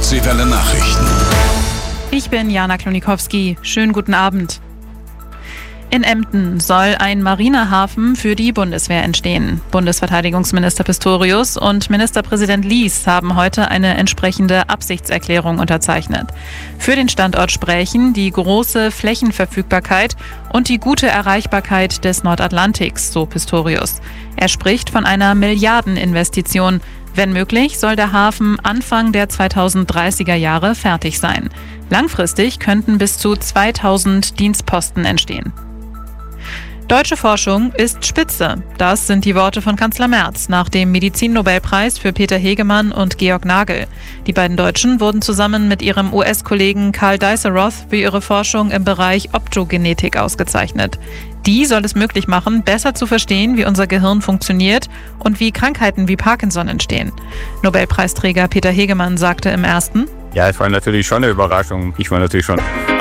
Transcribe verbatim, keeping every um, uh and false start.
Deutsche Welle Nachrichten. Ich bin Jana Klonikowski. Schönen guten Abend. In Emden soll ein Marinehafen für die Bundeswehr entstehen. Bundesverteidigungsminister Pistorius und Ministerpräsident Lies haben heute eine entsprechende Absichtserklärung unterzeichnet. Für den Standort sprechen die große Flächenverfügbarkeit und die gute Erreichbarkeit des Nordatlantiks, so Pistorius. Er spricht von einer Milliardeninvestition. Wenn möglich, soll der Hafen Anfang der zweitausenddreißiger Jahre fertig sein. Langfristig könnten bis zu zweitausend Dienstposten entstehen. Deutsche Forschung ist spitze. Das sind die Worte von Kanzler Merz nach dem Medizinnobelpreis für Peter Hegemann und Georg Nagel. Die beiden Deutschen wurden zusammen mit ihrem U S-Kollegen Karl Deisseroth für ihre Forschung im Bereich Optogenetik ausgezeichnet. Die soll es möglich machen, besser zu verstehen, wie unser Gehirn funktioniert und wie Krankheiten wie Parkinson entstehen. Nobelpreisträger Peter Hegemann sagte im ersten: Ja, es war natürlich schon eine Überraschung. Ich war natürlich schon